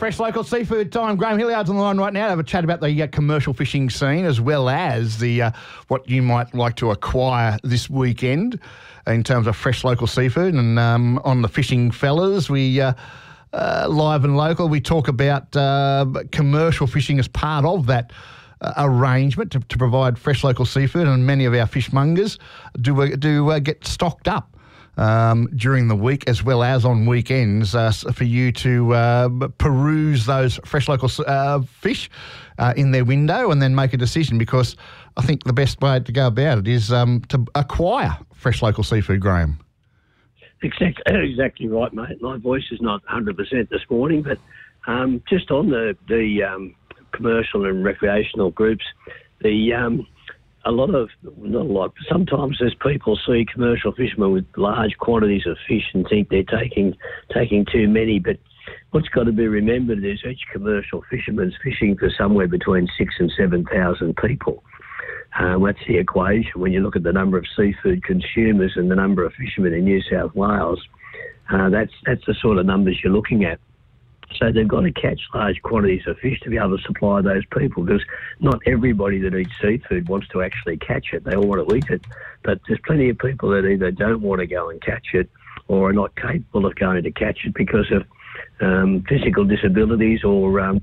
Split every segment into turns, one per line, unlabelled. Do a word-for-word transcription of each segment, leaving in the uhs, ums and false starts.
Fresh Local Seafood time. Graham Hilliard's on the line right now to have a chat about the uh, commercial fishing scene as well as the uh, what you might like to acquire this weekend in terms of fresh local seafood. And um, on the Fishing Fellas, we uh, uh, live and local, we talk about uh, commercial fishing as part of that uh, arrangement to, to provide fresh local seafood, and many of our fishmongers do uh, do uh, get stocked up Um, during the week as well as on weekends uh, for you to uh, peruse those fresh local uh, fish uh, in their window and then make a decision, because I think the best way to go about it is um, to acquire fresh local seafood, Graham.
Exactly, exactly right, mate. My voice is not one hundred percent this morning, but um, just on the, the um, commercial and recreational groups, the... Um, A lot of, not a lot, but sometimes there's people see commercial fishermen with large quantities of fish and think they're taking taking too many. But what's got to be remembered is each commercial fisherman's fishing for somewhere between six and seven thousand people. Um, that's the equation. When you look at the number of seafood consumers and the number of fishermen in New South Wales, uh, that's that's the sort of numbers you're looking at. So they've got to catch large quantities of fish to be able to supply those people, because not everybody that eats seafood wants to actually catch it. They all want to eat it. But there's plenty of people that either don't want to go and catch it or are not capable of going to catch it because of um, physical disabilities or um,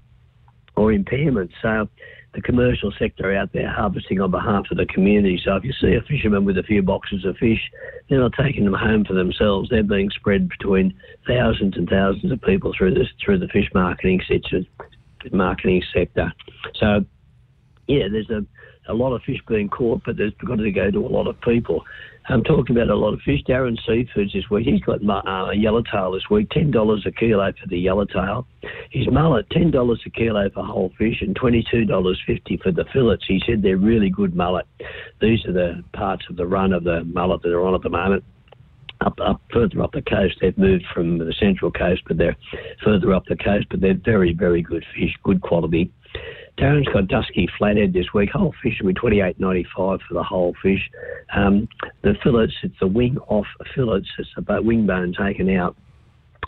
or impairments. So the commercial sector out there harvesting on behalf of the community. So if you see a fisherman with a few boxes of fish, they're not taking them home for themselves. They're being spread between thousands and thousands of people through this through the fish marketing sector. Marketing sector. So yeah, there's a, a lot of fish being caught, but there's got to go to a lot of people. I'm talking about a lot of fish. Darren Seafoods this week, he's got uh, a yellowtail this week, ten dollars a kilo for the yellowtail. His mullet, ten dollars a kilo for whole fish and twenty-two dollars fifty for the fillets. He said they're really good mullet. These are the parts of the run of the mullet that are on at the moment. Up, up further up the coast, they've moved from the central coast, but they're further up the coast, but they're very, very good fish, good quality. Darren's got dusky flathead this week. Whole fish will be twenty-eight ninety-five for the whole fish. Um, the fillets, it's the wing off fillets. It's the wing bone taken out.